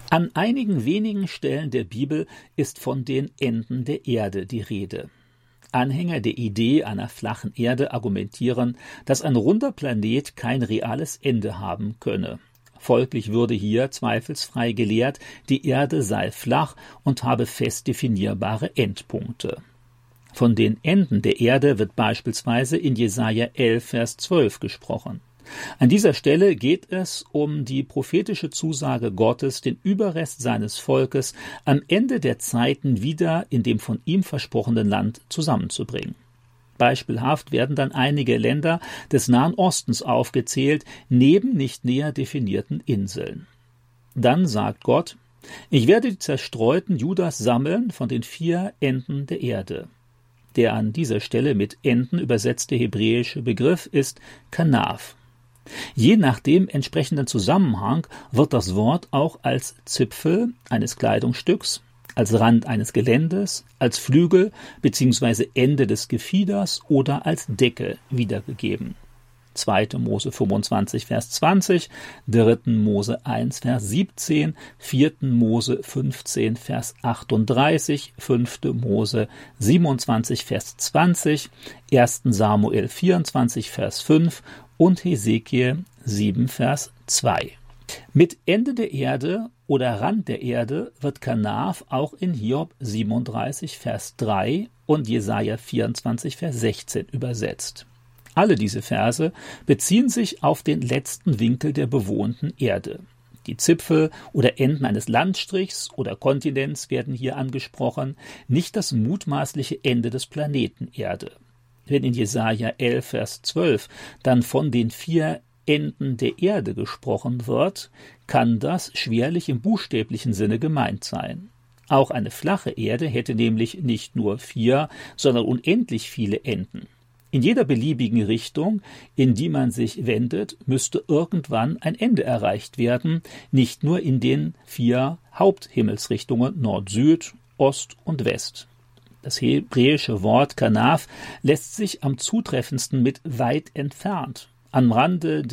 An einigen wenigen Stellen der Bibel ist von den Enden der Erde die Rede. Anhänger der Idee einer flachen Erde argumentieren, dass ein runder Planet kein reales Ende haben könne. Folglich würde hier zweifelsfrei gelehrt, die Erde sei flach und habe fest definierbare Endpunkte. Von den Enden der Erde wird beispielsweise in Jesaja 11, Vers 12 gesprochen. An dieser Stelle geht es um die prophetische Zusage Gottes, den Überrest seines Volkes am Ende der Zeiten wieder in dem von ihm versprochenen Land zusammenzubringen. Beispielhaft werden dann einige Länder des Nahen Ostens aufgezählt, neben nicht näher definierten Inseln. Dann sagt Gott: Ich werde die Zerstreuten Judas sammeln von den 4 Enden der Erde. Der an dieser Stelle mit Enden übersetzte hebräische Begriff ist Kanaf. Je nach dem entsprechenden Zusammenhang wird das Wort auch als Zipfel eines Kleidungsstücks, als Rand eines Geländes, als Flügel bzw. Ende des Gefieders oder als Decke wiedergegeben. 2. Mose 25, Vers 20, 3. Mose 1, Vers 17, 4. Mose 15, Vers 38, 5. Mose 27, Vers 20, 1. Samuel 24, Vers 5 und Hesekiel 7, Vers 2. Mit Ende der Erde oder Rand der Erde wird Kanaf auch in Hiob 37, Vers 3 und Jesaja 24, Vers 16 übersetzt. Alle diese Verse beziehen sich auf den letzten Winkel der bewohnten Erde. Die Zipfel oder Enden eines Landstrichs oder Kontinents werden hier angesprochen, nicht das mutmaßliche Ende des Planeten Erde. Wenn in Jesaja 11, Vers 12 dann von den 4 Enden der Erde gesprochen wird, kann das schwerlich im buchstäblichen Sinne gemeint sein. Auch eine flache Erde hätte nämlich nicht nur 4, sondern unendlich viele Enden. In jeder beliebigen Richtung, in die man sich wendet, müsste irgendwann ein Ende erreicht werden, nicht nur in den 4 Haupthimmelsrichtungen Nord, Süd, Ost und West. Das hebräische Wort Kanaf lässt sich am zutreffendsten mit weit entfernt, am Rande